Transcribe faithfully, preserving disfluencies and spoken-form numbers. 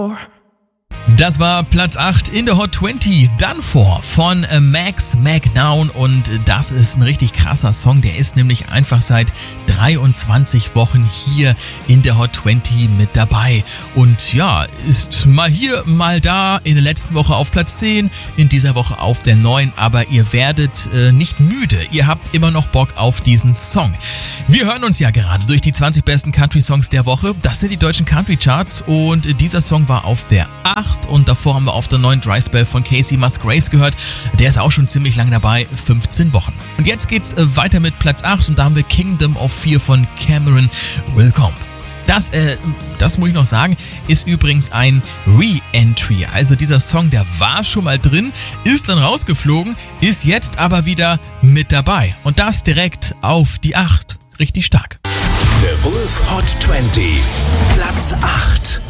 Das war Platz acht in der Hot zwanzig, Done For von Max McNown, und das ist ein richtig krasser Song, der ist nämlich einfach seit dreiundzwanzig Wochen hier in der Hot zwanzig mit dabei und ja, ist mal hier, mal da, in der letzten Woche auf Platz zehn, in dieser Woche auf der neun, aber ihr werdet äh, nicht müde, ihr habt immer noch Bock auf diesen Song. Wir hören uns ja gerade durch die zwanzig besten Country-Songs der Woche, das sind die deutschen Country-Charts, und dieser Song war auf der acht. Und davor haben wir auf der neuen Dry Spell von Casey Musgraves gehört. Der ist auch schon ziemlich lang dabei, fünfzehn Wochen. Und jetzt geht's weiter mit Platz acht und da haben wir Kingdom of Fear von Cameron Willcombe. Das, äh, das muss ich noch sagen, ist übrigens ein Re-Entry. Also dieser Song, der war schon mal drin, ist dann rausgeflogen, ist jetzt aber wieder mit dabei. Und das direkt auf die acht. Richtig stark. The Wolf Hot zwanzig, Platz acht.